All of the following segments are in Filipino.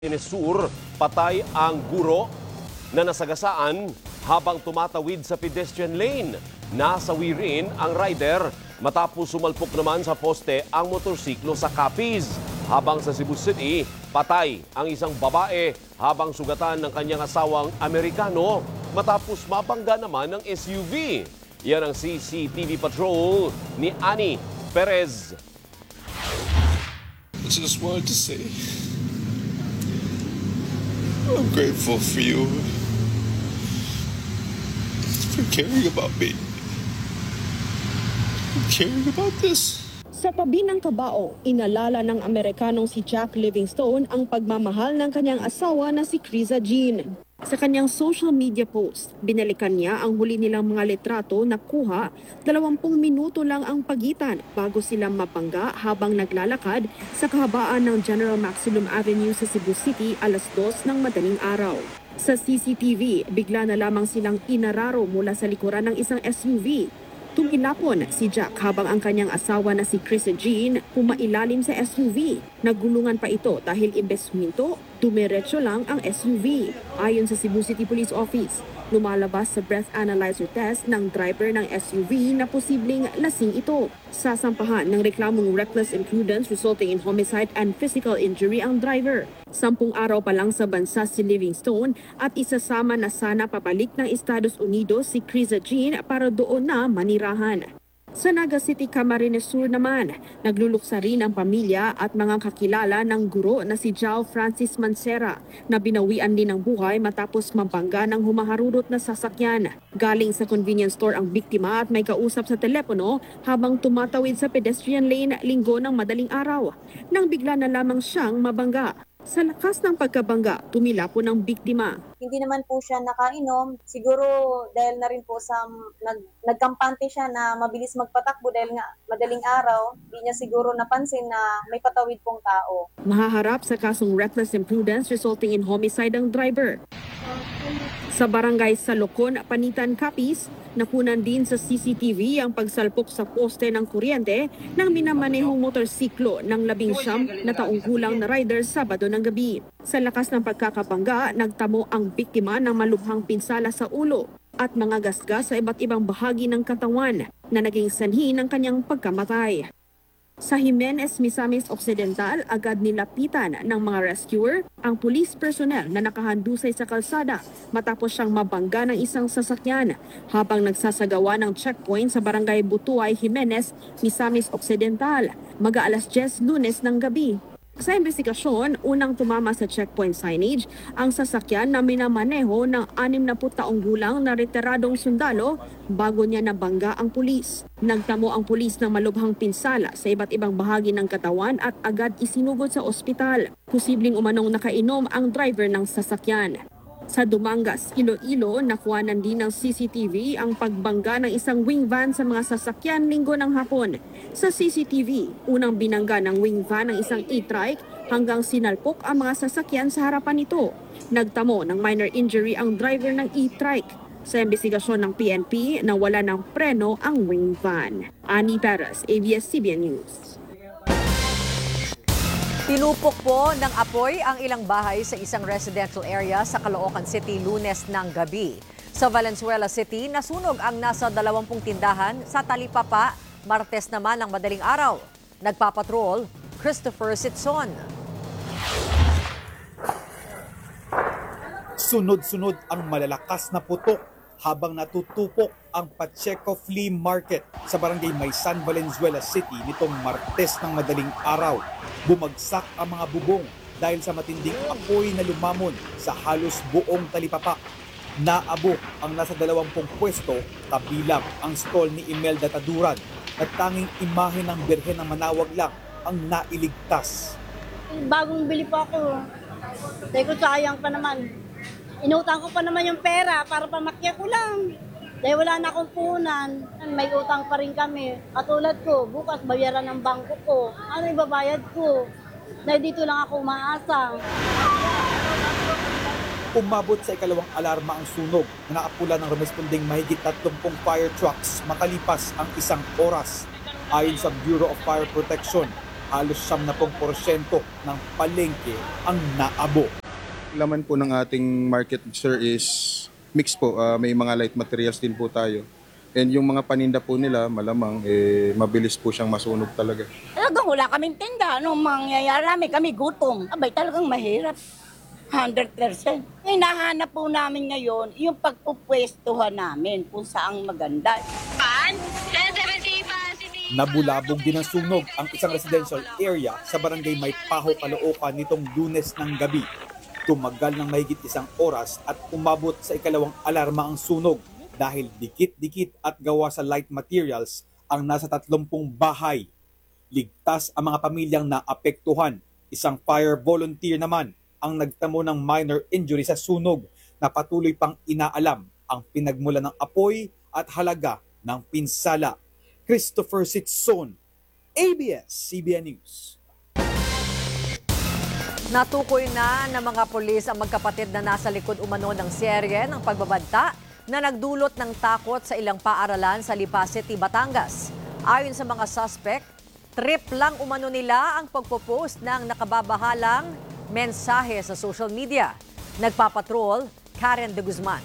Sur, patay ang guro na nasagasaan habang tumatawid sa pedestrian lane. Nasawi rin ang rider matapos sumalpok naman sa poste ang motorsiklo sa Capiz. Habang sa Cebu City, patay ang isang babae habang sugatan ng kanyang asawang Amerikano matapos mabangga naman ng SUV. Yan ang CCTV patrol ni Annie Perez. I just wanted to say I'm grateful for you for caring about me, for caring about this. Sa tabi ng kabao, inalala ng Amerikanong si Jack Livingstone ang pagmamahal ng kanyang asawa na si Criza Jean. Sa kanyang social media post, binalikan niya ang huli nilang mga litrato na kuha 20 minuto lang ang pagitan bago sila mapangga habang naglalakad sa kahabaan ng General Maximum Avenue sa Cebu City alas 2 ng madaling araw. Sa CCTV, bigla na lamang silang inararo mula sa likuran ng isang SUV. Tumilapon si Jack habang ang kanyang asawa na si Criza Jean pumailalim sa SUV. Nagulungan pa ito dahil imbes huminto, dumiretso lang ang SUV. Ayon sa Cebu City Police Office, lumalabas sa breath analyzer test ng driver ng SUV na posibleng lasing ito. Sasampahan ng reklamong reckless imprudence resulting in homicide and physical injury ang driver. 10 araw pa lang sa bansa si Livingstone at isasama na sana pabalik ng Estados Unidos si Criza Jean para doon na manirahan. Sa Naga City, Camarines Sur naman, nagluluksa rin ang pamilya at mga kakilala ng guro na si Jao Francis Mancera na binawian din ng buhay matapos mabangga ng humaharurot na sasakyan. Galing sa convenience store ang biktima at may kausap sa telepono habang tumatawid sa pedestrian lane linggo ng madaling araw. Nang bigla na lamang siyang mabangga. Sa lakas ng pagkabangga, tumilapon ang biktima. Hindi naman po siya nakainom. Siguro dahil na rin po sa nagkampante siya na mabilis magpatakbo dahil nga madaling araw, hindi niya siguro napansin na may patawid pong tao. Mahaharap sa kasong reckless imprudence resulting in homicide ang driver. Sa barangay Salocon, Panitan, Capiz, nakunan din sa CCTV ang pagsalpok sa poste ng kuryente ng minamanehong motorsiklo ng 19 na taong gulang na rider Sabado ng gabi. Sa lakas ng pagkakabangga, nagtamo ang biktima ng malubhang pinsala sa ulo at mga gasgas sa iba't ibang bahagi ng katawan na naging sanhi ng kanyang pagkamatay. Sa Jimenez, Misamis Occidental, agad nilapitan ng mga rescuer ang police personnel na nakahandusay sa kalsada matapos siyang mabangga ng isang sasakyan habang nagsasagawa ng checkpoint sa barangay Butuay, Jimenez, Misamis Occidental, mag-aalas 10 Lunes ng gabi. Sa investigasyon, unang tumama sa checkpoint signage ang sasakyan na minamaneho ng 60 taong gulang na retiradong sundalo bago niya nabangga ang pulis. Nagtamo ang pulis ng malubhang pinsala sa iba't ibang bahagi ng katawan at agad isinugod sa ospital. Posibleng umanong nakainom ang driver ng sasakyan. Sa Dumangas, Iloilo, nakuhanan din ng CCTV ang pagbangga ng isang wing van sa mga sasakyan linggo ng hapon. Sa CCTV, unang binangga ng wing van ng isang e-trike hanggang sinalpok ang mga sasakyan sa harapan nito. Nagtamo ng minor injury ang driver ng e-trike. Sa investigasyon ng PNP, nawala ng preno ang wing van. Annie Perez, ABS-CBN News. Tinupok po ng apoy ang ilang bahay sa isang residential area sa Caloocan City Lunes ng gabi. Sa Valenzuela City, nasunog ang nasa 20 tindahan sa Talipapa, Martes naman ng madaling araw. Nagpapatrol, Christopher Sitson. Sunod-sunod ang malalakas na putok habang natutupok ang Pacheco Flea Market sa barangay Maysan, Valenzuela City nitong Martes ng madaling araw. Bumagsak ang mga bubong dahil sa matinding apoy na lumamon sa halos buong Talipapa. Naabot ang nasa 20 pwesto kabilang ang stall ni Imelda Taduran at tanging imahe ng Birhen ng Manawag lang ang nailigtas. Bagong bili po ako. Dahil ko sayang pa naman. Inutang ko pa naman yung pera para pamakya ko lang. Dahil wala na akong punan, may utang pa rin kami. Katulad ko, bukas bayaran ng bangko ko. Ano ibabayad ko? Dahil dito lang ako umaasa. Umabot sa ikalawang alarma ang sunog na naapula ng rumesponding mahigit 30 fire trucks makalipas ang 1 oras. Ayon sa Bureau of Fire Protection, halos 70% ng palengke ang naabo. Laman po ng ating market, sir, is mix po. May mga light materials din po tayo. And yung mga paninda po nila, malamang, mabilis po siyang masunog talaga. Talagang wala kaming tinda. Anong mangyayari namin? Kami gutom. Abay, talagang mahirap. 100%. Hinahanap po namin ngayon yung pagpupwestuhan namin kung saang maganda. Nabulabog din ng sunog ang isang residential area sa barangay Maypaho, Caloocan nitong Lunes ng gabi. Tumagal ng mahigit 1 oras at umabot sa ikalawang alarma ang sunog dahil dikit-dikit at gawa sa light materials ang nasa 30 bahay. Ligtas ang mga pamilyang naapektuhan. Isang fire volunteer naman ang nagtamo ng minor injury sa sunog na patuloy pang inaalam ang pinagmula ng apoy at halaga ng pinsala. Christopher Sitson, ABS-CBN News. Natukoy na ng mga pulis ang magkapatid na nasa likod umano ng serye ng pagbabanta na nagdulot ng takot sa ilang paaralan sa Lipa City, Batangas. Ayon sa mga suspect, trip lang umano nila ang pagpo-post ng nakababahalang mensahe sa social media. Nagpapatrol, Karen de Guzman.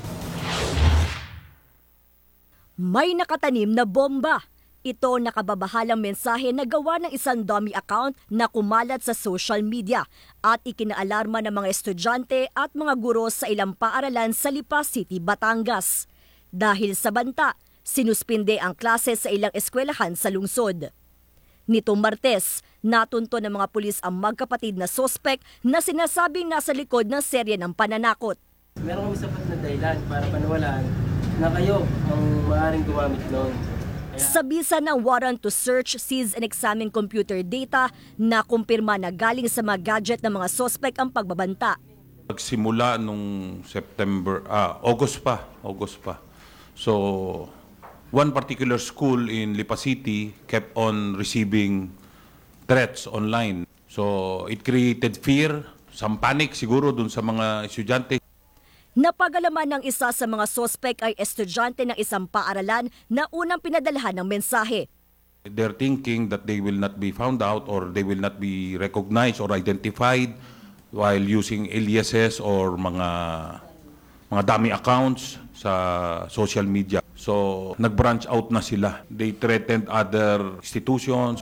May nakatanim na bomba. Ito nakababahalang mensahe na gawa ng isang dummy account na kumalat sa social media at ikinaalarma ng mga estudyante at mga guro sa ilang paaralan sa Lipa City, Batangas. Dahil sa banta, sinuspinde ang klase sa ilang eskwelahan sa lungsod. Nitong Martes, natunto ng mga pulis ang magkapatid na sospek na sinasabing nasa likod ng serye ng pananakot. Meron kami sapat na dahilan para paniwalaan na kayo ang maaaring gumamit noon. Sa bisa ng warrant to search, seize and examine computer data na kumpirma na galing sa mga gadget ng mga sospek ang pagbabanta. Nagsimula nung August pa. So, one particular school in Lipa City kept on receiving threats online. So, it created fear, some panic siguro dun sa mga estudyante. Napagalaman ng isa sa mga sospek ay estudyante ng isang paaralan na unang pinadalhan ng mensahe. They're thinking that they will not be found out or they will not be recognized or identified while using aliases or mga dummy accounts sa social media. So, nag-branch out na sila. They threatened other institutions.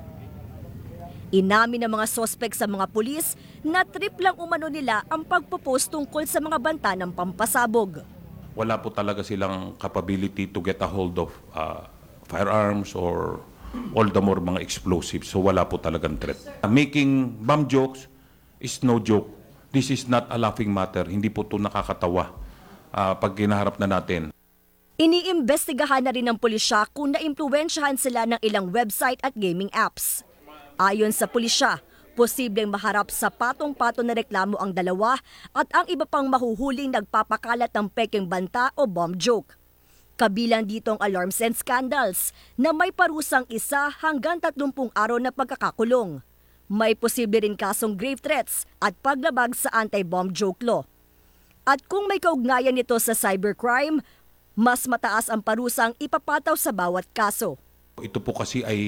Inamin ng mga sospek sa mga pulis na trip lang umano nila ang pagpo-post tungkol sa mga banta ng pampasabog. Wala po talaga silang capability to get a hold of firearms or all the more mga explosives. So wala po talagang threat. Making bomb jokes is no joke. This is not a laughing matter. Hindi po ito nakakatawa pag ginaharap na natin. Iniimbestigahan na rin ng pulisya kung naimpluwensyahan sila ng ilang website at gaming apps. Ayon sa pulisya, posibleng maharap sa patong-patong na reklamo ang dalawa at ang iba pang mahuhuling nagpapakalat ng peking banta o bomb joke. Kabilang dito ang alarms and scandals na may parusang 1 hanggang 30 araw na pagkakakulong. May posible rin kasong grave threats at paglabag sa anti-bomb joke law. At kung may kaugnayan nito sa cybercrime, mas mataas ang parusang ipapataw sa bawat kaso. Ito po kasi ay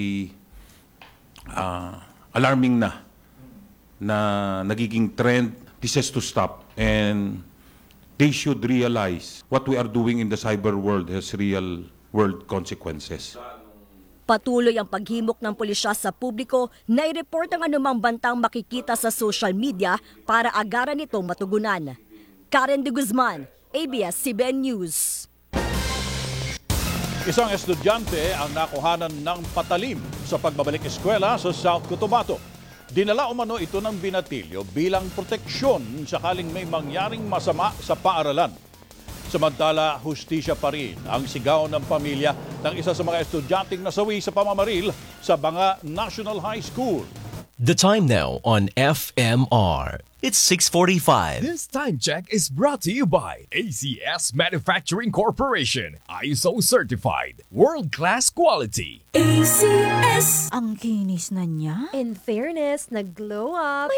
alarming na nagiging trend. This has to stop and they should realize what we are doing in the cyber world has real world consequences. Patuloy ang paghimok ng pulisya sa publiko na i-report ang anumang bantang makikita sa social media para agaran itong matugunan. Karen de Guzman, ABS-CBN News. Isang estudyante ang nakuhanan ng patalim sa pagbabalik eskwela sa South Cotabato. Dinala umano ito ng binatilyo bilang proteksyon sakaling may mangyaring masama sa paaralan. Samantala, hustisya pa rin ang sigaw ng pamilya ng isa sa mga estudyanteng nasawi sa pamamaril sa Banga National High School. The time now on FMR. It's 6:45. This time check is brought to you by ACS Manufacturing Corporation. ISO certified. World-class quality. ACS! Ang kinis na niya. In fairness, nag-glow up.